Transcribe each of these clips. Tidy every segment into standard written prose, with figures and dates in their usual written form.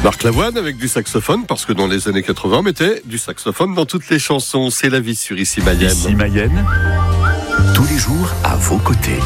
Marc Lavoine avec du saxophone, parce que dans les années 80, on mettait du saxophone dans toutes les chansons. C'est la vie sur Ici Mayenne. Ici Mayenne, tous les jours à vos côtés.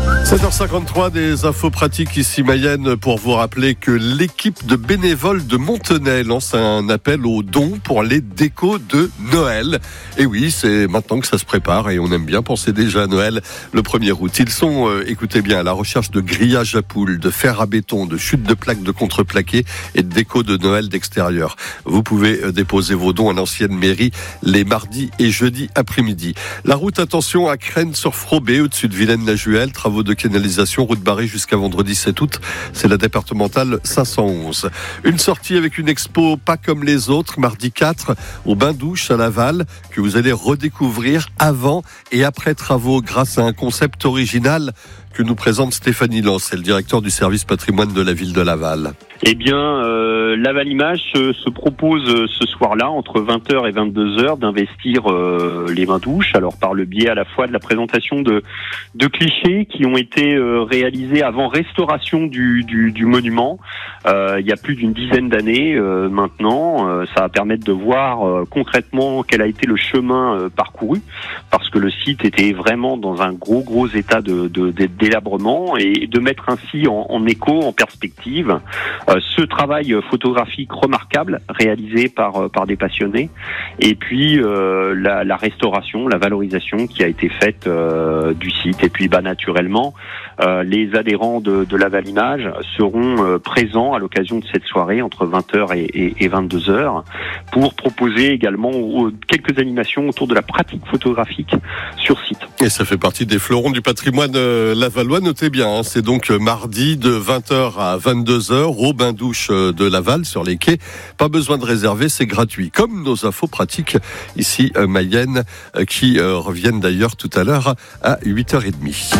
7h53, des infos pratiques ici Mayenne pour vous rappeler que l'équipe de bénévoles de Montenay lance un appel aux dons pour les décos de Noël. Et oui, c'est maintenant que ça se prépare et on aime bien penser déjà à Noël le 1er août. Ils sont, écoutez bien, à la recherche de grillages à poules, de fer à béton, de chutes de plaques de contreplaqué et de déco de Noël d'extérieur. Vous pouvez déposer vos dons à l'ancienne mairie les mardis et jeudis après-midi. La route, attention, à Crennes-sur-Frobé, au-dessus de Vilaine-la-Juhel, travaux de canalisation, route barrée jusqu'à vendredi 7 août. C'est la départementale 511. Une sortie avec une expo pas comme les autres, mardi 4, au Bain-Douche à Laval, que vous allez redécouvrir avant et après travaux grâce à un concept original que nous présente Stéphanie Lance, c'est le directeur du service patrimoine de la ville de Laval. Eh bien, Laval Image se propose ce soir-là, entre 20h et 22h, d'investir les Bains-Douches, alors par le biais à la fois de la présentation de clichés qui ont été réalisés avant restauration du monument, il y a plus d'une dizaine d'années maintenant. Ça va permettre de voir concrètement quel a été le chemin parcouru, parce que le site était vraiment dans un gros état de délabrement, et de mettre ainsi en écho, en perspective, ce travail photographique remarquable réalisé par des passionnés, et puis la restauration, la valorisation qui a été faite du site. Et puis naturellement, les adhérents de Laval Image seront présents à l'occasion de cette soirée entre 20h et 22h pour proposer également quelques animations autour de la pratique photographique sur site. Et ça fait partie des fleurons du patrimoine lavallois, notez bien, hein, c'est donc mardi de 20h à 22h au Bain-Douche de Laval sur les quais. Pas besoin de réserver, c'est gratuit. Comme nos infos pratiques ici Mayenne qui reviennent d'ailleurs tout à l'heure à 8h30.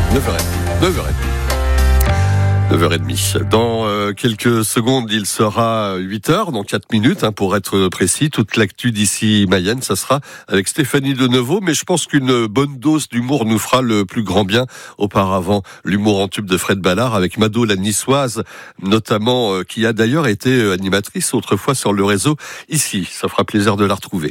9h30. Dans quelques secondes, il sera 8h, dans 4 minutes, pour être précis. Toute l'actu d'ici Mayenne, ça sera avec Stéphanie Deneuveau, mais je pense qu'une bonne dose d'humour nous fera le plus grand bien. Auparavant, l'humour en tube de Fred Ballard avec Mado la Niçoise, notamment, qui a d'ailleurs été animatrice autrefois sur le réseau ici. Ça fera plaisir de la retrouver.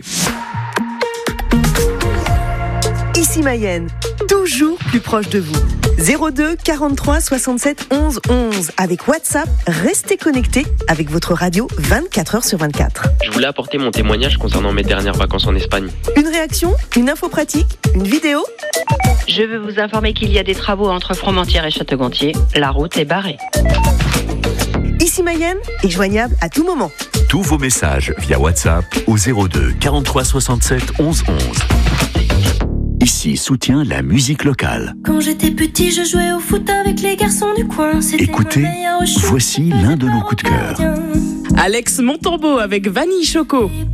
Ici Mayenne, toujours plus proche de vous. 02 43 67 11 11. Avec WhatsApp, restez connectés avec votre radio 24h sur 24. Je voulais apporter mon témoignage concernant mes dernières vacances en Espagne. Une réaction, une info pratique, une vidéo. Je veux vous informer qu'il y a des travaux entre Fromentieres et Château-Gontier. La route est barrée. Ici Mayenne est joignable à tout moment. Tous vos messages via WhatsApp au 02 43 67 11 11. Ici soutient la musique locale. Quand j'étais petit, je jouais au foot avec les garçons du coin. Écoutez, voici l'un de nos coups de cœur. Alex Montambeau avec Vanille Choco.